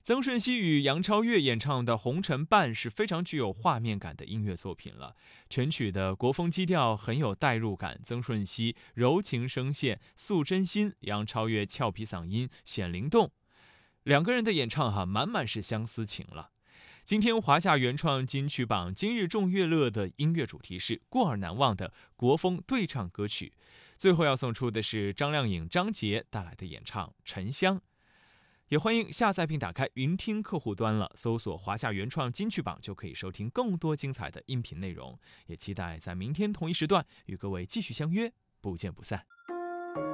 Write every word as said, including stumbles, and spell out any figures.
曾舜晞与杨超越演唱的《红尘伴》是非常具有画面感的音乐作品了。全曲的国风基调很有代入感，曾舜晞柔情声线诉真心，杨超越俏皮嗓音显灵动，两个人的演唱哈、啊，满满是相思情了。今天华夏原创金曲榜今日众乐乐的音乐主题是过耳难忘的国风对唱歌曲，最后要送出的是张靓颖、张杰带来的演唱《沉香》。也欢迎下载并打开云听客户端了，搜索华夏原创金曲榜就可以收听更多精彩的音频内容。也期待在明天同一时段与各位继续相约，不见不散。